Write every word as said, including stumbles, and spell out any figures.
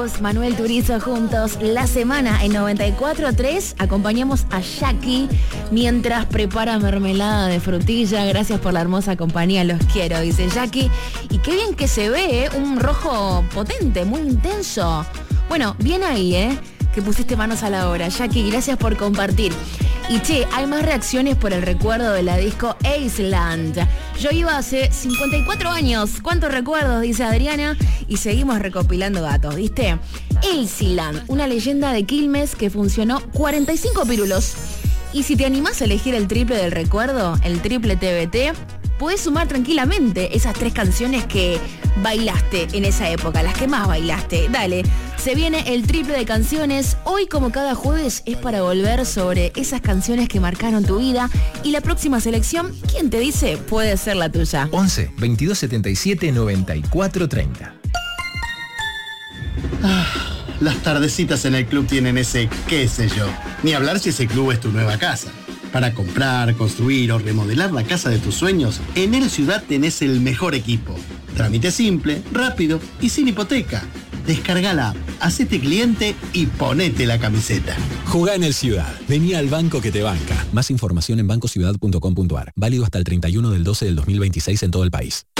Cruz, Manuel Turizo juntos. La semana en noventa y cuatro punto tres acompañamos a Jackie mientras prepara mermelada de frutilla. Gracias por la hermosa compañía, los quiero, dice Jackie. Y qué bien que se ve, ¿eh? Un rojo potente, muy intenso. Bueno, bien ahí, ¿eh? Que pusiste manos a la obra. Jackie, gracias por compartir. Y che, hay más reacciones por el recuerdo de la disco Aceland. Yo iba hace cincuenta y cuatro años. ¿Cuántos recuerdos? Dice Adriana. Y seguimos recopilando datos, ¿viste? Aceland, una leyenda de Quilmes que funcionó cuarenta y cinco pirulos. Y si te animás a elegir el triple del recuerdo, el triple T B T, podés sumar tranquilamente esas tres canciones que bailaste en esa época, las que más bailaste. Dale, se viene el triple de canciones. Hoy, como cada jueves, es para volver sobre esas canciones que marcaron tu vida. Y la próxima selección, ¿quién te dice? Puede ser la tuya. once, veintidós setenta y siete, noventa y cuatro treinta. Ah, las tardecitas en el club tienen ese qué sé yo. Ni hablar si ese club es tu nueva casa. Para comprar, construir o remodelar la casa de tus sueños, en El Ciudad tenés el mejor equipo. Trámite simple, rápido y sin hipoteca. Descarga la app, hacete cliente y ponete la camiseta. Jugá en El Ciudad. Vení al banco que te banca. Más información en banco ciudad punto com punto a r. Válido hasta el treinta y uno del doce del dos mil veintiséis en todo el país.